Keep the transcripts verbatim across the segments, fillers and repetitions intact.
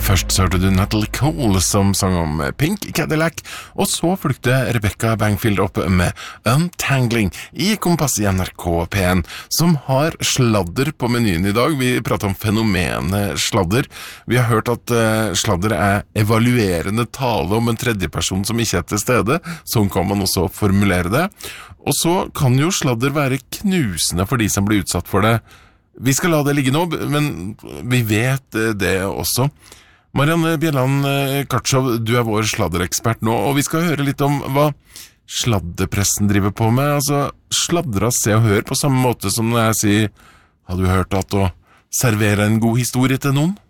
Først så hørte du Natalie Cole som sang om Pink Cadillac, og så flykte Rebecca Bangfield opp med Untangling i Kompass i N R K P en, som har sladder på menyen i dag. Vi prater om fenomenet sladder. Vi har hørt at uh, sladder er evaluerende tale om en tredjeperson som ikke er til stede. Sånn kan man også formulere det. Og så kan jo sladder være knusende for de som blir utsatt for det. Vi skal la det ligge nå, men vi vet det også. Marianne Bjelland Kartsov, du er vår sladderekspert nå, og vi skal høre litt om hva sladderpressen driver på med. Altså, sladdra Se og Hør på samme måte som når jeg sier, har du hørt at å servere en god historie til noen?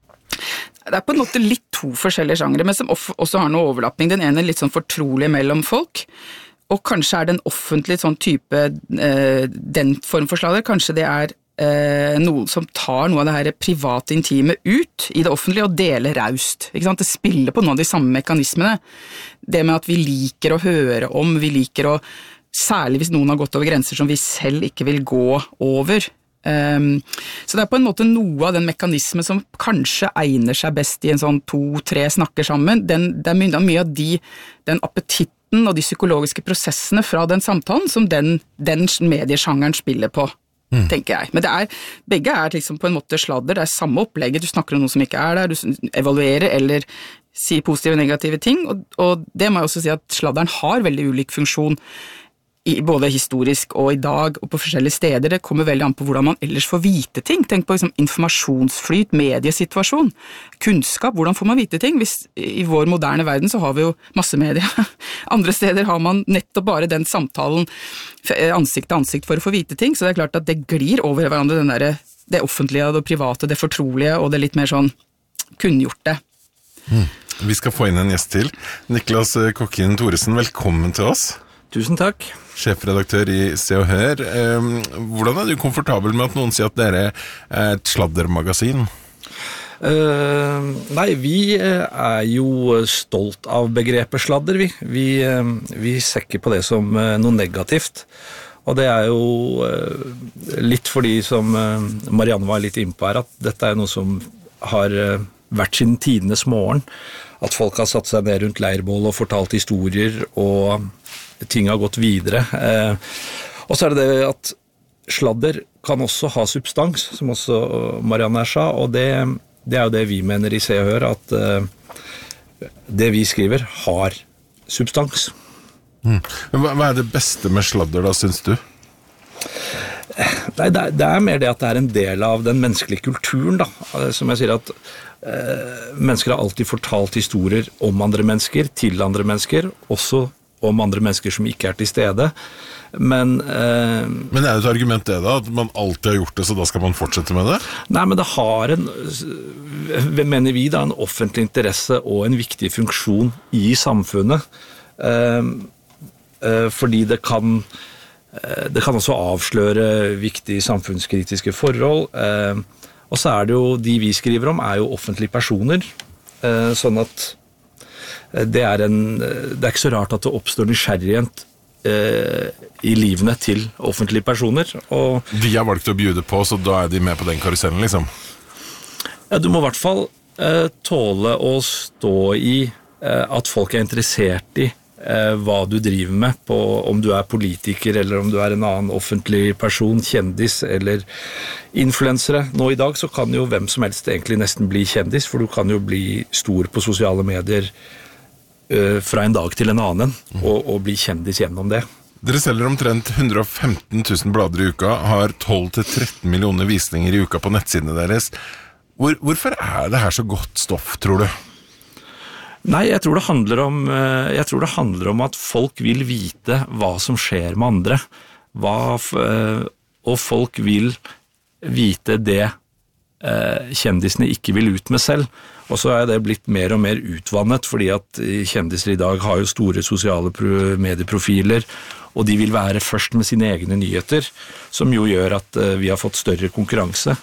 Det er på en måte litt to forskjellige sjangre, men som også har noe overlapping. Den ene er litt sånn fortrolig mellom folk, og kanskje er den offentlige sånn type, eh, den form for sladder, kanskje det er Eh, noen som tar noe av det her private intime ut i det offentlige og deler raust. Ikke sant? Det spiller på noen av de samme mekanismene. Det med at vi liker å høre om, vi liker å, særlig hvis noen har gått over grenser som vi selv ikke vil gå over. Um, så det er på en måte noe av den mekanismen som kanskje egner seg best i en sånn to-tre snakker sammen. Den, det er mye, mye av de, den appetitten og de psykologiske prosessene fra den samtalen som den, den mediesjangeren spiller på. Mm. Tenker jeg. Men det er, begge er liksom på en måte sladder, det er samme opplegget, du snakker om noe som ikke er der, du evaluerer eller sier positive og negative ting, og, og det må jeg også si at sladderen har veldig ulik funksjon, i, både historisk og i dag, og på forskjellige steder. Det kommer veldig an på hvordan man ellers får vite ting. Tenk på liksom, informasjonsflyt, mediesituasjon, kunnskap, hvordan får man vite ting? Hvis i vår moderne verden så har vi jo masse medier. Andre steder har man nettopp bare den samtalen ansikt til ansikt for å få vite ting, så det er klart at det glir over hverandre, den der, det offentlige, det private, det fortrolige, og det litt mer sånn kunngjorte. Mm. Vi skal få inn en gjest til. Niklas Kokkin Thoresen, velkommen til oss. Tusen takk. Sjefredaktør i Se og Hør. Hvordan er du komfortabel med at noen sier at dere er et sladdermagasin? Uh, nei, vi er jo stolt av begrepet sladder, vi. Vi, uh, vi ser ikke på det som uh, noe negativt. Og det er jo uh, litt fordi som uh, Marianne var litt inne på her, at dette er noe som har uh, vært siden tidenes morgen. At folk har satt seg ned rundt leirbål og fortalt historier, og ting har gått videre. Eh, og så er det det at sladder kan også ha substans, som også Marianne sa, og det, det er jo det vi mener i Se og Hør, at eh, det vi skriver har substans. Mm. Hva, hva er det beste med sladder da, synes du? Nei, det er, det er mer det at det er en del av den menneskelige kulturen, da. Som jeg sier at eh, mennesker har alltid fortalt historier om andre mennesker, til andre mennesker, også om andre mennesker som ikke er til stede. Men, eh, men er det et argument det da, at man alltid har gjort det, så da skal man fortsette med det? Nei, men det har en, mener vi da, en offentlig interesse og en viktig funksjon i samfunnet. Eh, eh, fordi det kan, eh, det kan også avsløre viktige samfunnskritiske forhold. Eh, og så er det jo, de vi skriver om er jo offentlige personer, eh, sånn at Det er, en, det er ikke så rart at det oppstår nysgjerrighet eh, i livene til offentlige personer. Og de har valgt å bjude på, så da er de med på den karusellen, liksom? Ja, du må i hvert fall eh, tåle å stå i eh, at folk er interessert i eh, hva du driver med, på, om du er politiker eller om du er en annen offentlig person, kjendis eller influensere. Nå i dag så kan jo hvem som helst egentlig nesten bli kjendis, for du kan jo bli stor på sosiale medier fra en dag til en annen, og, og bli kjendis gjennom det. Dere selger omtrent hundre og femten tusen blader i uka, har tolv til tretten millioner visninger i uka på nettsidene deres. Hvor, hvorfor er det her så godt stoff, tror du? Nei, jeg tror det handler om, jeg tror det handler om at folk vil vite hva som skjer med andre, hva, og folk vil vite det kjendisene ikke vil ut med selv. Og så er det blitt mer og mer utvannet, fordi at kjendiser i dag har jo store sosiale medieprofiler, og de vil være først med sine egne nyheter, som jo gjør at vi har fått større konkurranse.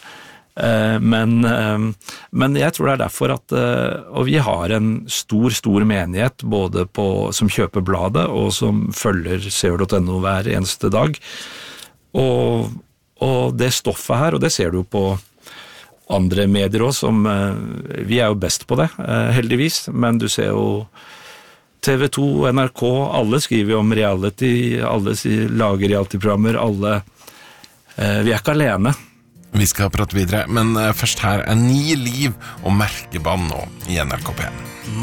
Men, men jeg tror det er derfor at, og vi har en stor, stor menighet, både på, som kjøper bladet, og som følger seor punktum no hver eneste dag. Og, og det stoffet her, og det ser du på andre medier også, som eh, vi er jo best på det, eh, heldigvis, men du ser jo T V to, N R K, alle skriver jo om reality, alle lager reality-programmer, alle, eh, vi er ikke alene. Vi skal prate videre, men først her er Ni liv og Merkeband nå i N R K P en.